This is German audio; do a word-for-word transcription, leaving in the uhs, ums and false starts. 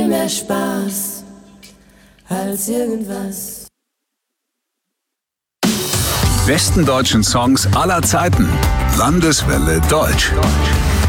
mehr Spaß als irgendwas. Die besten deutschen Songs aller Zeiten. Landeswelle Deutsch.